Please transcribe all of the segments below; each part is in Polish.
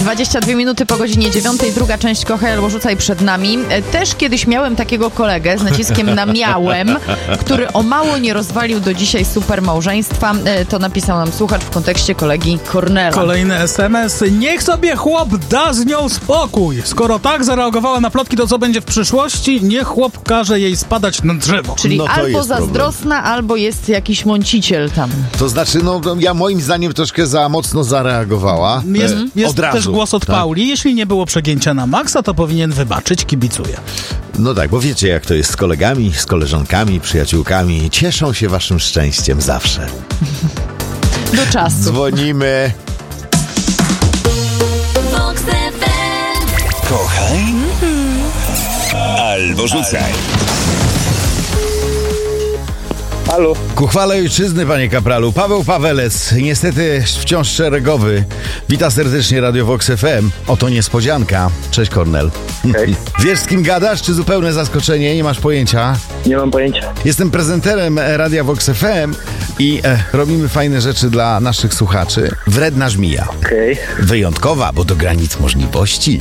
22 minuty po godzinie 9, druga część Kochaj albo Rzucaj przed nami. Też kiedyś miałem takiego kolegę z naciskiem na miałem, który o mało nie rozwalił do dzisiaj super małżeństwa. To napisał nam słuchacz w kontekście kolegi Kornela. Kolejny SMS. Niech sobie chłop da z nią spokój. Skoro tak zareagowała na plotki, to co będzie w przyszłości? Niech chłop każe jej spadać na drzewo. Czyli No to albo jest zazdrosna, albo jest jakiś mąciciel tam. To znaczy, ja moim zdaniem troszkę za mocno zareagowała. Jest od razu. też głos od Tak. Pauli. Jeśli nie było przegięcia na maksa, to powinien wybaczyć, kibicuję. No tak, bo wiecie jak to jest z kolegami, z koleżankami, przyjaciółkami. Cieszą się waszym szczęściem zawsze. Do czasu. Dzwonimy. Kochaj albo rzucaj. Halo. Ku chwale ojczyzny, panie kapralu. Paweł Pawelec, niestety wciąż szeregowy. Wita serdecznie Radio Vox FM. Oto niespodzianka. Cześć, Kornel. Hej. Wiesz, z kim gadasz, czy zupełne zaskoczenie? Nie masz pojęcia? Nie mam pojęcia. Jestem prezenterem Radia Vox FM i robimy fajne rzeczy dla naszych słuchaczy. Wredna żmija. Okej. Wyjątkowa, bo do granic możliwości.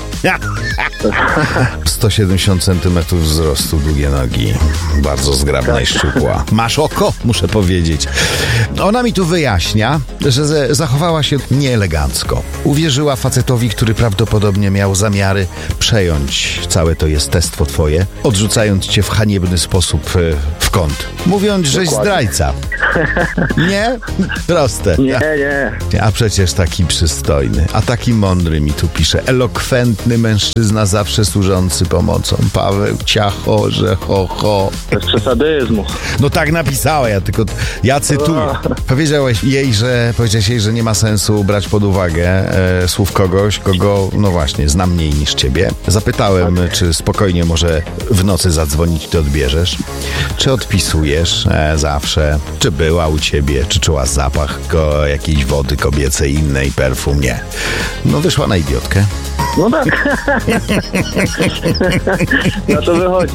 170 cm wzrostu, długie nogi. Bardzo zgrabna i szczupła. Masz oko, muszę powiedzieć. Ona mi tu wyjaśnia, że zachowała się nieelegancko. Uwierzyła facetowi, który prawdopodobnie miał zamiary przejąć całe to jestestwo twoje, odrzucając cię w haniebny sposób w kąt. Mówiąc, żeś zdrajca. Nie? Proste. Nie. A przecież taki przystojny, a taki mądry mi tu pisze. Elokwentny mężczyzna, zawsze służący pomocą. Paweł, ciacho, że ho. Bez przesadyzmu. No tak napisała, ja cytuję. Powiedziałeś jej, że nie ma sensu brać pod uwagę słów kogoś, kogo, no właśnie, zna mniej niż ciebie. Zapytałem, czy spokojnie może w nocy zadzwonić, ty odbierzesz. Czy odpisujesz zawsze? Czy była u ciebie? Czy czuła zapach jakiejś wody kobiecej, innej, perfum? Nie. No wyszła na idiotkę. No tak. No to wychodzi.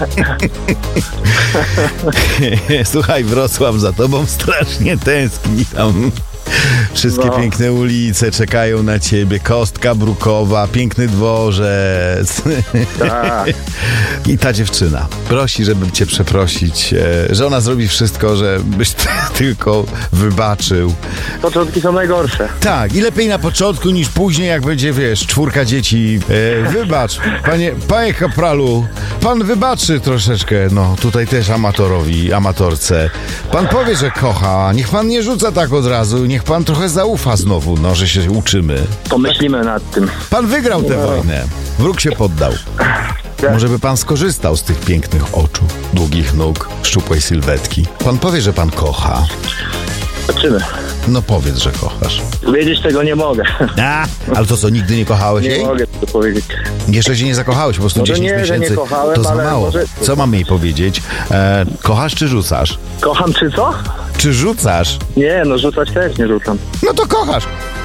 Słuchaj, Wrocław za tobą strasznie tęskni tam. Wszystkie piękne ulice czekają na ciebie. Kostka Brukowa, piękny dworzec. Tak. I ta dziewczyna prosi, żeby cię przeprosić, że ona zrobi wszystko, żebyś tylko wybaczył. Początki są najgorsze. Tak, i lepiej na początku niż później, jak będzie, wiesz, 4 dzieci. Wybacz, panie kapralu, pan wybaczy troszeczkę, no tutaj też amatorce. Pan powie, że kocha, niech pan nie rzuca tak od razu, niech pan trochę zaufa znowu, no, że się uczymy. Pomyślimy nad tym. Pan wygrał tę wojnę. Wróg się poddał. Może by pan skorzystał z tych pięknych oczu, długich nóg, szczupłej sylwetki. Pan powie, że pan kocha. Zobaczymy. No powiedz, że kochasz. Wiedzieć tego nie mogę. Ale to co, nigdy nie kochałeś Nie jej? mogę tego powiedzieć. Jeszcze się nie zakochałeś, po prostu No to 10 nie, że miesięcy. nie kochałem, to za ale mało. może- Co mam jej powiedzieć? Kochasz czy rzucasz? Kocham czy co? Czy rzucasz? Nie, no rzucać też nie rzucam. No to kochasz.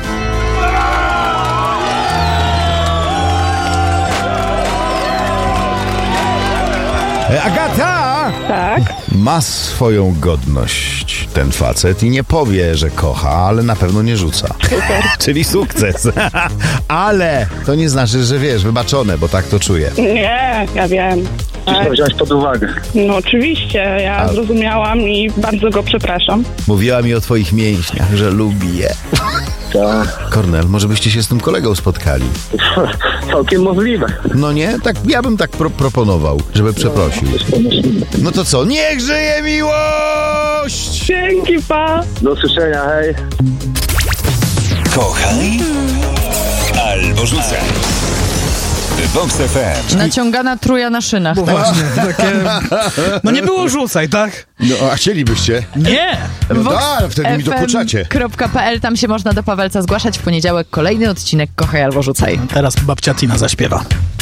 Agata! Tak? Ma swoją godność ten facet i nie powie, że kocha, ale na pewno nie rzuca. Super. Czyli sukces. Ale to nie znaczy, że wiesz, wybaczone, bo tak to czuję. Nie, ja wiem. Muszę to wziąć pod uwagę. No oczywiście, ja zrozumiałam i bardzo go przepraszam. Mówiła mi o twoich mięśniach, że lubi je. Tak. Kornel, może byście się z tym kolegą spotkali? Całkiem możliwe. No nie? Tak, ja bym tak proponował, żeby przeprosił. No to co? Niech żyje miłość! Dzięki, pa! Do usłyszenia, hej. Kochaj albo rzucaj. Vox FM. Naciągana truja na szynach. Tak? Właśnie, takie... No nie było rzucaj, tak? No, a chcielibyście? Nie! No tak, wtedy mi dokuczacie. Vox.pl, tam się można do Pawelca zgłaszać. W poniedziałek kolejny odcinek Kochaj albo Rzucaj. Teraz babcia Tina zaśpiewa.